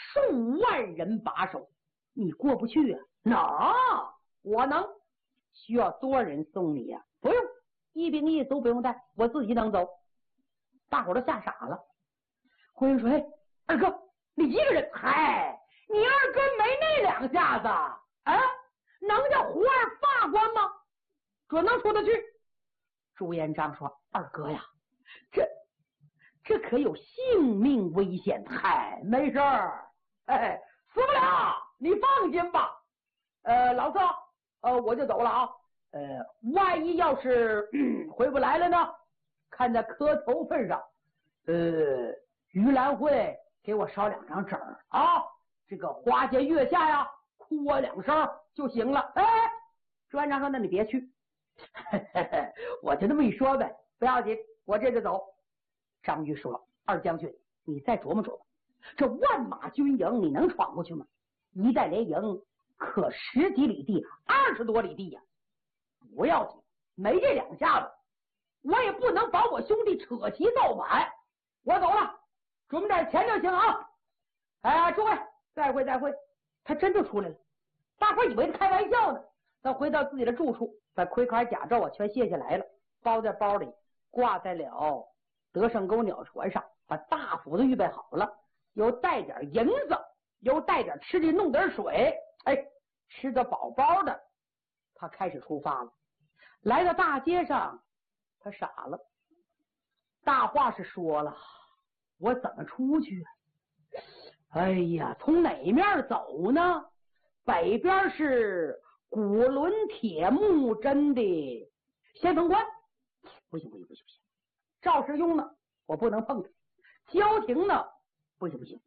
数万人把守，你过不去啊？能，我能。需要多少人送你呀？不用，一兵一卒不用带，我自己能走。大伙都吓傻了。胡云说：“二哥，你一个人？嗨，你二哥没那两下子啊？能叫胡二发官吗？准能出得去。”朱元璋说：“二哥呀，这可有性命危险。”嗨，没事儿，死不了，你放心吧。老四，我就走了啊。万一要是回不来了呢？看在磕头份上，盂兰会给我烧2张纸啊，这个花前月下呀，哭我2声就行了。朱元璋说：“那你别去。”我就这么一说呗，不要紧，我这就走。张玉说：“二将军，你再琢磨琢磨，这万马军营你能闯过去吗？一带连营可10几里地，20多里地呀。不要紧，没这2下子，我也不能把我兄弟扯旗造反。我走了，准备点钱就行啊。诸位，再会再会。”他真就出来了，大伙以为他开玩笑呢。他回到自己的住处，把盔铠甲胄全卸下来了，包在包里，挂在了德胜沟鸟船上，把大斧子预备好了，又带点银子，又带点吃的，弄点水，吃得饱饱的。他开始出发了。来到大街上，他傻了。大话是说了，我怎么出去啊？从哪面走呢？北边是古伦铁木真的先锋官，不行。赵世庸呢，我不能碰他。焦廷呢，不行。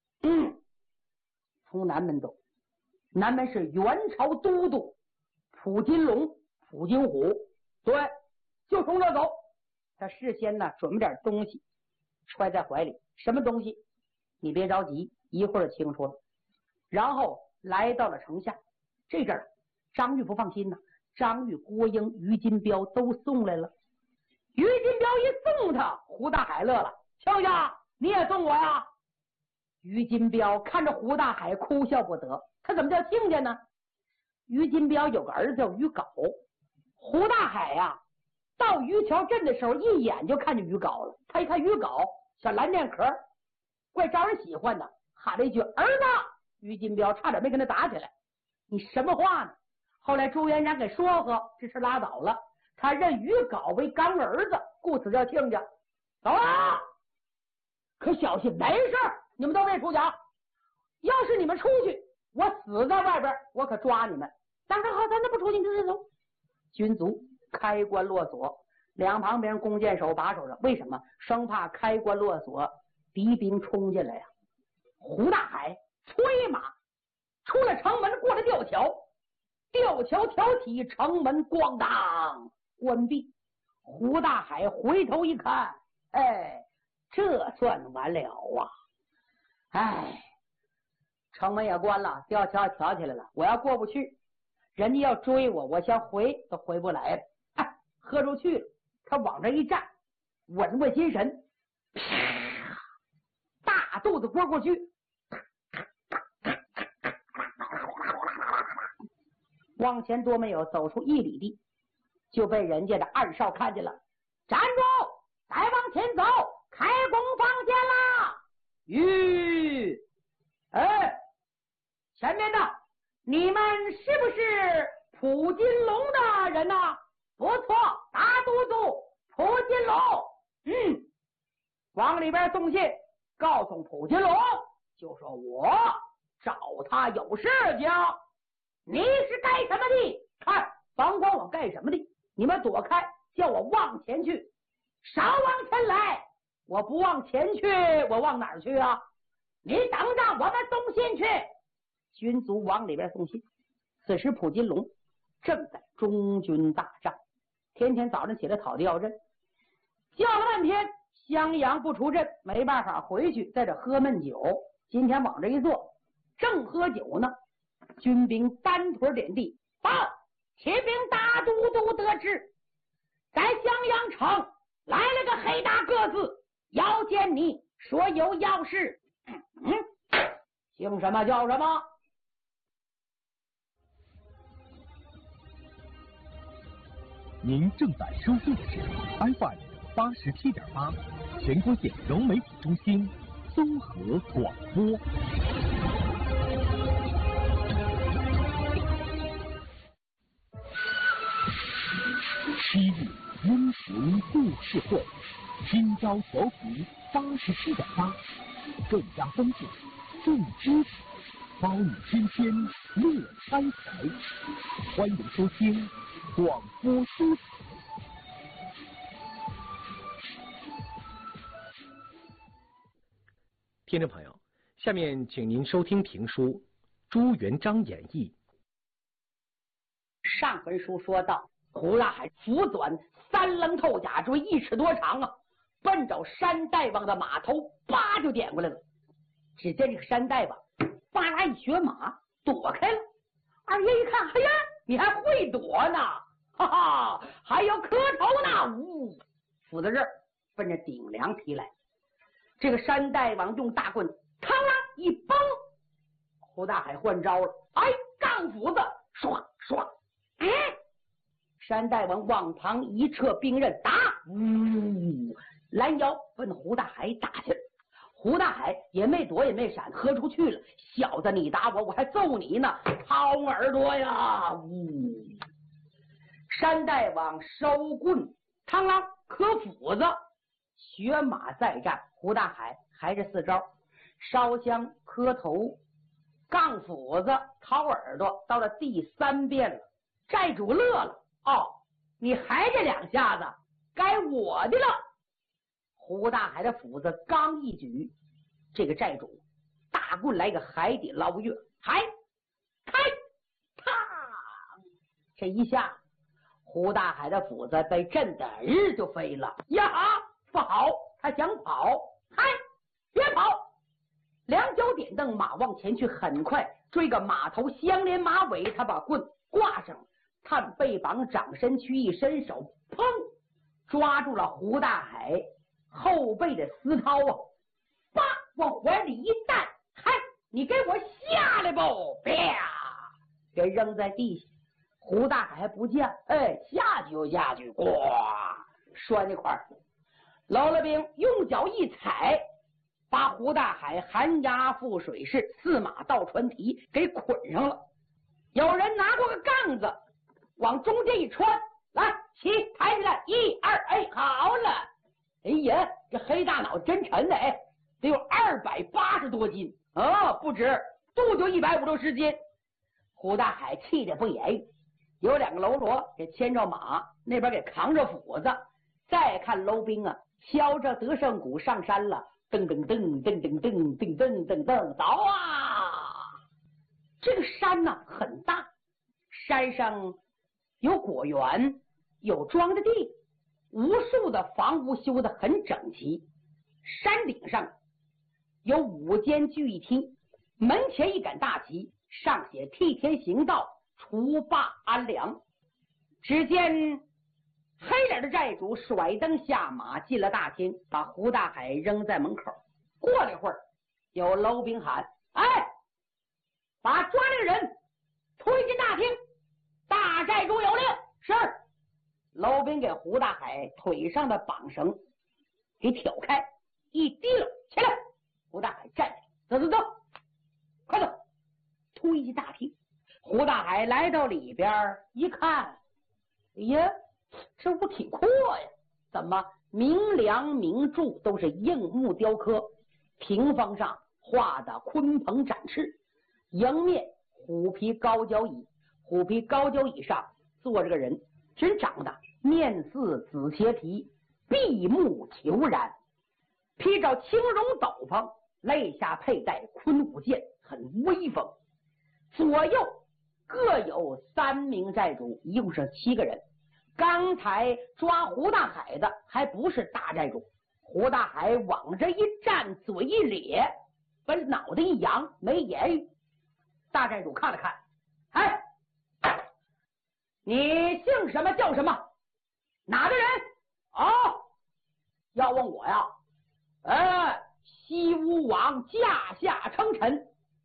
从南门走，南门是元朝都督普金龙、普金虎，对，就从这走。他事先呢准备点东西，揣在怀里。什么东西？你别着急，一会儿清楚了。然后来到了城下，这阵儿张玉不放心呢，张玉、郭英、于金彪都送来了。于金彪一送他，胡大海乐了：“亲家，你也送我呀？”于金彪看着胡大海哭笑不得，他怎么叫亲家呢？于金彪有个儿子叫于镐，胡大海呀，到于桥镇的时候一眼就看见于镐了。他一看于镐小蓝剑壳，怪招人喜欢的，喊了一句：“儿子！”于金彪差点没跟他打起来。你什么话呢？后来朱元璋给说和，这事拉倒了，他认于镐为干儿子，故此叫亲家。走啊！可小心，没事，你们都别出家。要是你们出去，我死在外边，我可抓你们。当然好，咱都不出去，你走。军卒开关落锁，两旁边弓箭手把守着，为什么？生怕开关落锁，敌兵冲进来呀。胡大海催马出了城门，过了吊桥，吊桥挑起，城门咣当关闭。胡大海回头一看，这算完了啊！城门也关了，吊桥挑起来了，我要过不去，人家要追我，我先回都回不来了。喝出去了，他往这一站，稳稳心神，大肚子拨过去，往前多没有，走出1里地，就被人家的二少看见了。站住！再往前走，开弓放箭啦！前面的你们是不是普金龙的人呐？不错，大都督普金龙。往里边送信，告诉普金龙，就说我找他有事情。你是干什么的？看，甭管我干什么的，你们躲开，叫我往前去。少往前来！我不往前去，我往哪儿去啊？你等着，我们送信去。军卒往里边送信。此时普金龙正在中军大战，天天早上起来讨的要阵，叫了半天襄阳不出阵，没办法回去，在这喝闷酒。今天往这一坐，正喝酒呢，军兵单腿点地，报启禀大都督得知，在襄阳城来了个黑大个子，要见你，说有要事。 姓什么叫什么？ 您正在收听的是 FM 87.8全国县融媒体中心综合广播。昔日英雄故事会，今朝调频87.8，更加丰富，更知识，包你天天乐开怀。欢迎收听广播书。听众朋友，下面请您收听评书《朱元璋演义》。 上回书说到，胡大海斧短3棱透甲锥1尺多长啊，奔着山大王的马头叭就点过来了。只见这个山大王叭啦一学马躲开了。二爷一看，哎呀，你还会躲呢，哈哈，还有磕头呢！呜，斧子刃奔着顶梁劈来。这个山大王用大棍嘡啷一崩，胡大海换招了，哎，杠斧子唰唰，山大王往旁一撤兵刃，打，呜，拦腰奔胡大海打去了。胡大海也没躲也没闪，喝出去了。小子，你打我，我还揍你呢！薅耳朵呀！呜！山大王收棍，嘡啷磕斧子，学马再战。胡大海还是4招：烧香、磕头、杠斧子、掏耳朵。到了第3遍了，寨主乐了：“哦，你还这2下子，该我的了。”胡大海的斧子刚一举，这个寨主大棍来个海底捞月，开，啪！这一下，胡大海的斧子被震得就飞了。呀，不好！他想跑，嗨，别跑！2脚点蹬，马往前去，很快追个马头相连马尾，他把棍挂上，探背膀，掌身躯，一伸手，砰，抓住了胡大海后背的丝绦啊，叭，往怀里一带，嗨，你给我下来吧！啪，给扔在地下。胡大海还不犟，下去就下去，呱，拴那块儿。劳了兵用脚一踩，把胡大海寒崖覆水式，4马倒船蹄给捆上了。有人拿过个杠子往中间一穿，来，起，抬起来，1、2，好了。哎呀，这黑大脑真沉的，得有280多斤啊，不止，肚就150、60斤。胡大海气得不言语，有2个喽啰给牵着马，那边给扛着斧子。再看楼兵啊，敲着德胜鼓上山了，噔噔噔噔噔噔噔噔噔噔，走啊！这个山呢很大，山上有果园，有庄稼地，无数的房屋修得很整齐。山顶上有5间聚义厅，门前一杆大旗，上写替天行道，除霸安良。只见黑脸的寨主甩灯下马进了大厅，把胡大海扔在门口。过了一会儿，有楼兵喊：“哎，把抓那个人推进大厅，大寨主有令。”是。楼兵给胡大海腿上的绑绳给挑开，一提溜起来。胡大海站起来，走，快走，推进大厅。胡大海来到里边一看，哎呀，这屋挺阔呀，怎么明梁明柱都是硬木雕刻，屏风上画的鲲鹏展翅，迎面虎皮高脚椅，虎皮高脚椅上坐着个人，人长得面似紫茄皮，闭目虬髯，披着青绒斗篷，肋下佩戴昆虎剑，很威风。左右各有3名寨主，一共是7个人。刚才抓胡大海的还不是大寨主，胡大海往这一站，嘴一咧，把脑袋一扬，没言语。大寨主看了看，哎，你姓什么叫什么？哪个人？哦，要问我呀，西吴王驾下称臣，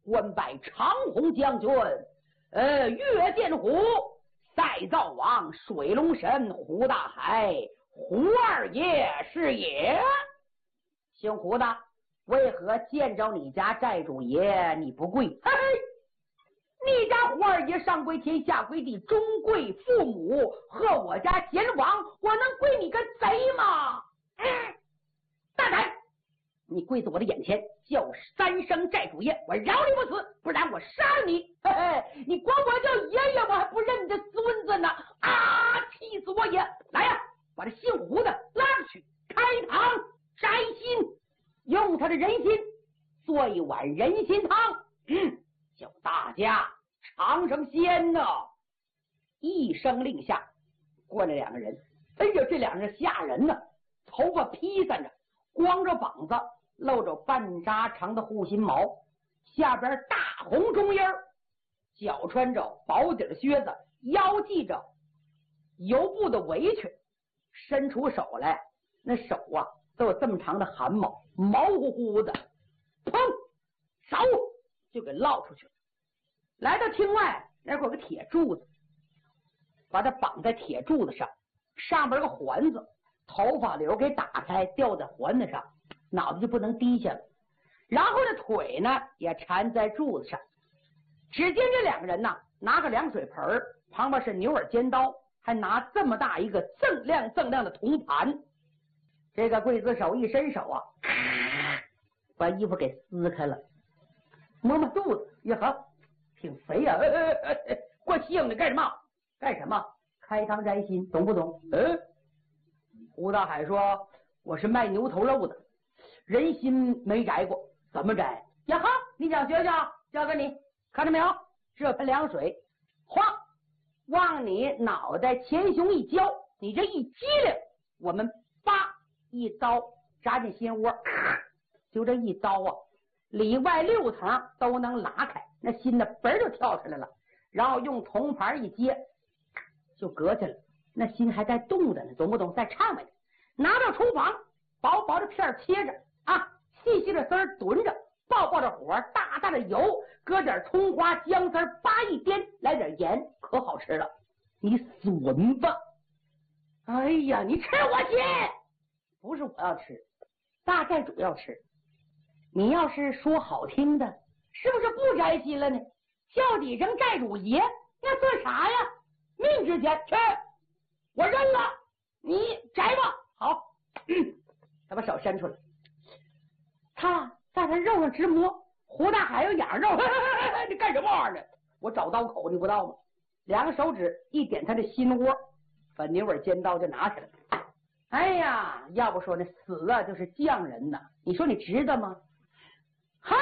官拜长虹将军，岳剑虎，赛灶王，水龙神胡大海，胡二爷是也。姓胡的，为何见着你家寨主爷你不跪？嘿嘿，你家胡二爷上跪天下跪地，中跪父母和我家贤王，我能跪你个贼吗？大胆！你跪在我的眼前，叫3声寨主爷，我饶你不死，不然我杀了你！嘿嘿，你管我叫爷爷，我还不认你的孙子呢！啊，气死我也！来呀，把这姓胡的拉出去，开膛摘心，用他的人心做一碗人心汤，叫大家尝尝鲜呢！一声令下，过来2个人。哎呀，这2人吓人呢，头发披散着，光着膀子，露着半扎长的护心毛，下边大红中衣，脚穿着薄底靴子，腰系着油布的围裙，伸出手来，那手啊都有这么长的汗毛，毛乎乎的，砰，手就给捞出去了。来到厅外，那有个铁柱子，把它绑在铁柱子上，上边有个环子，头发绺给打开，吊在环子上，脑袋就不能低下了。然后呢，腿呢也缠在柱子上。只见这2个人呢，拿个凉水盆，旁边是牛耳尖刀，还拿这么大一个锃亮的铜盘。这个刽子手一伸手啊，把衣服给撕开了，摸摸肚子，呀呵，挺肥呀！过性子干什么？干什么？开膛摘心，懂不懂？胡大海说：“我是卖牛头肉的，人心没摘过，怎么摘？呀哈，你想学学？交给你，看到没有？这盆凉水，哗，往你脑袋前胸一浇，你这一激灵，我们叭一刀扎进心窝，就这一刀啊，里外6层都能拉开，那心的嘣就跳出来了，然后用铜盘一接，就隔起来了。”那心还在动着呢，懂不懂？在颤巍着。拿到厨房，薄薄的片切着啊，细细的丝炖着，爆着火，大大的油，搁点葱花姜丝叭一颠，来点盐，可好吃了。你损吧！哎呀，你吃我心！不是我要吃，大寨主要吃。你要是说好听的，是不是不摘心了呢？叫几声寨主爷，那算啥呀？命值钱，去！我认了，你摘吧。好，他把手伸出来，他在他肉上直摸。胡大海有痒肉，你干什么玩意儿？我找刀口，你不知道吗？2个手指一点他的心窝，把牛耳尖刀就拿起来了。哎呀，要不说那死啊就是匠人呐，你说你值得吗？嗨，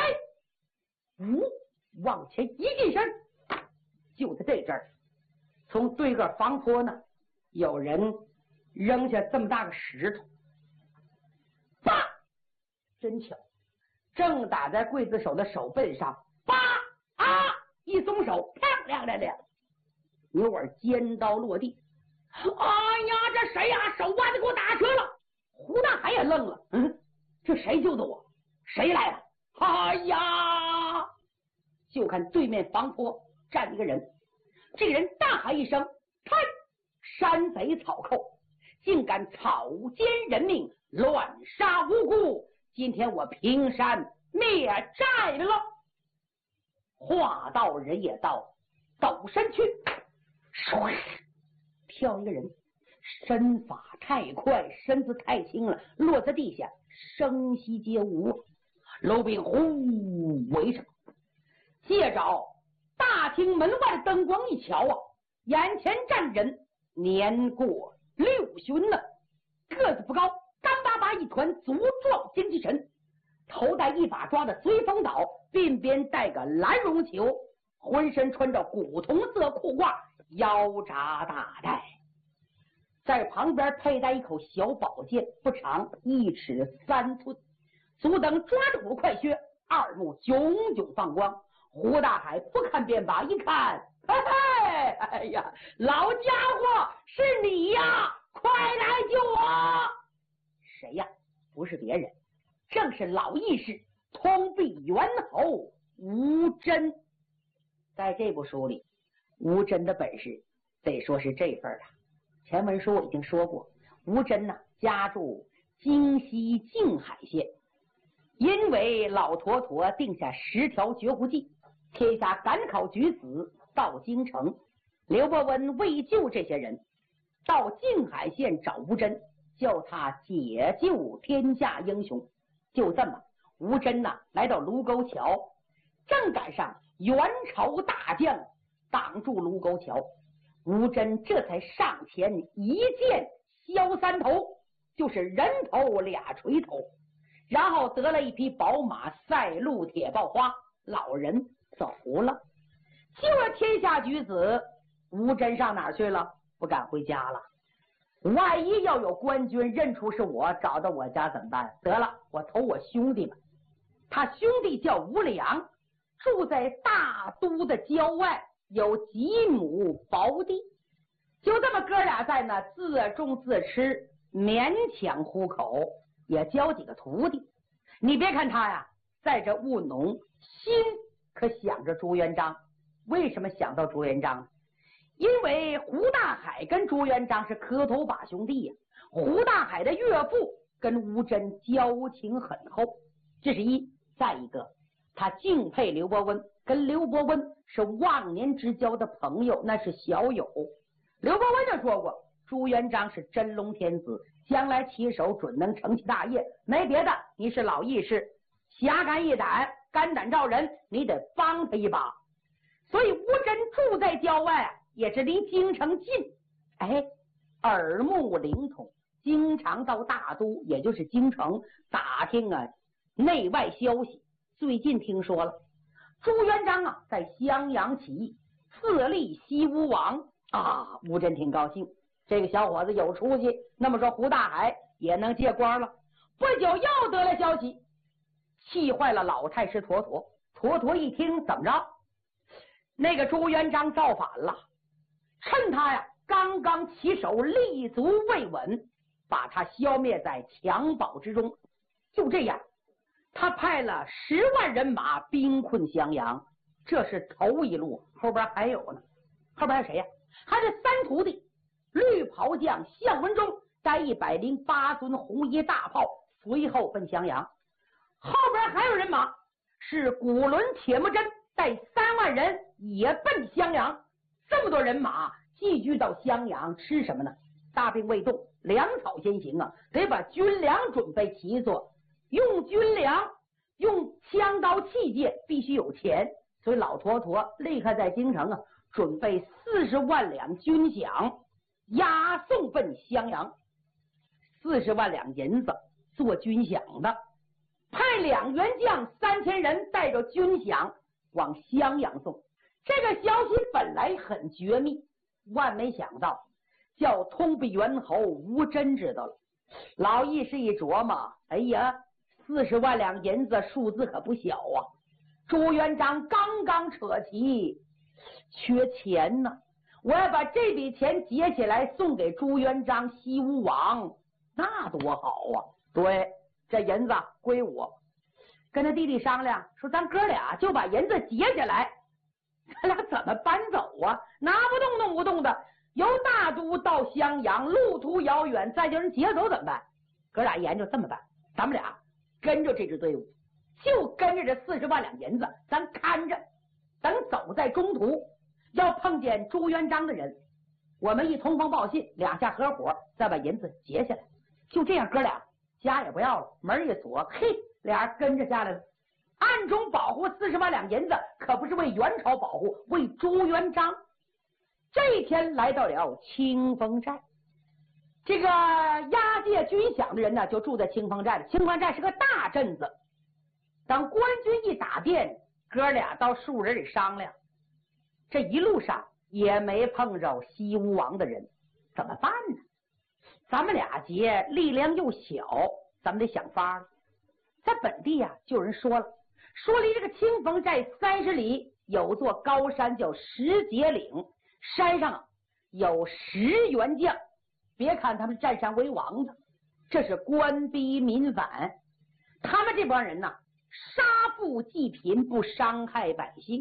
往前一进身，就在这阵儿，从对个房坡呢，有人扔下这么大个石头，叭，真巧，正打在刽子手的手背上，叭啊，一松手，漂亮亮亮，牛耳尖刀落地。哎呀，这谁呀？手腕子给我打瘸了！胡大海也愣了，这谁救的我？谁来了？哎呀！就看对面房坡站一个人，这个人大喊一声：“看，山贼草寇，竟敢草菅人命，乱杀无辜！今天我平山灭寨了！”话到人也到，抖身去，唰，跳一个人，身法太快，身子太轻了，落在地下，声息皆无。楼兵呼围上，借着大厅门外的灯光一瞧啊，眼前站人年过60旬了，个子不高，干巴巴一团足壮精气神，头戴一把抓的随风倒，鬓边戴个蓝绒球，浑身穿着古铜色裤褂，腰扎大带，在旁边佩戴一口小宝剑，不长1尺3寸，足等抓着虎快靴，二目炯炯放光。胡大海不看便罢，一看，嘿嘿，哎呀，老家伙是你呀，快来救我！谁呀？不是别人，正是老义士通臂猿猴吴真。在这部书里，吴真的本事得说是这份了。前文书我已经说过，吴真呢家住京西静海县，因为老陀陀定下10条绝户计，天下赶考举子到京城。刘伯温为救这些人，到静海县找吴真，叫他解救天下英雄。就这么，吴真呐来到卢沟桥，正赶上元朝大将挡住卢沟桥，吴真这才上前一剑削3头，就是人头2锤头，然后得了一匹宝马赛鹿铁豹花，老人走了。救了天下举子，吴真上哪儿去了？不敢回家了。万一要有官军认出是我，找到我家怎么办？得了，我投我兄弟们。他兄弟叫吴良，住在大都的郊外，有几亩薄地。就这么哥俩在那自种自吃，勉强糊口，也教几个徒弟。你别看他呀在这务农，心可想着朱元璋。为什么想到朱元璋呢？因为胡大海跟朱元璋是磕头把兄弟呀，胡大海的岳父跟吴真交情很厚，这是一。再一个，他敬佩刘伯温，跟刘伯温是忘年之交的朋友，那是小友。刘伯温就说过，朱元璋是真龙天子，将来起手准能成其大业。没别的，你是老义士，侠肝义胆，肝胆照人，你得帮他一把。所以吴真住在郊外，也是离京城近，耳目灵通，经常到大都，也就是京城打听内外消息。最近听说了，朱元璋在襄阳起义，自立西吴王啊，吴真挺高兴，这个小伙子有出息。那么说胡大海也能借光了。不久又得了消息，气坏了老太师妥妥。妥妥一听，怎么着？那个朱元璋造反了，趁他刚刚起手，立足未稳，把他消灭在襁褓之中。就这样，他派了10万人马兵困襄阳，这是头一路，后边还有呢。后边还有谁呀？还是3徒弟，绿袍将项文忠带108尊红衣大炮，随后奔襄阳。后边还有人马，是古伦铁木真带3万人也奔襄阳。这么多人马寄居到襄阳，吃什么呢？大兵未动，粮草先行得把军粮准备齐做。用军粮，用枪刀器械，必须有钱。所以老陀陀立刻在京城准备40万两军饷，押送奔襄阳。40万两银子做军饷的，派2员将3000人带着军饷往襄阳送。这个消息本来很绝密，万没想到叫通臂猿侯吴真知道了。老义士一琢磨，哎呀，40万两银子数字可不小啊！朱元璋刚刚扯旗，缺钱呢，我要把这笔钱结起来送给朱元璋西吴王，那多好啊！对，这银子归我。跟他弟弟商量说，咱哥俩就把银子结下来，咱俩怎么搬走啊？拿不动弄不动的，由大都到襄阳，路途遥远，再叫人劫走怎么办？哥俩研究这么办，咱们俩跟着这支队伍，就跟着这40万两银子，咱看着，等走在中途要碰见朱元璋的人，我们一通风报信，2下合伙再把银子结下来。就这样，哥俩家也不要了，门一锁，嘿，俩人跟着下来了。暗中保护40万两银子，可不是为元朝保护，为朱元璋。这一天来到了清风寨，这个押解军饷的人呢，就住在清风寨了。清风寨是个大镇子。当官军一打电，哥俩到树林里商量，这一路上也没碰着西吴王的人，怎么办呢？咱们俩结力量又小，咱们得想法了。在本地就有人说了，说离这个清风寨30里有座高山叫石碣岭，山上有10员将，别看他们占山为王的，这是官逼民反。他们这帮人杀富济贫，不伤害百姓。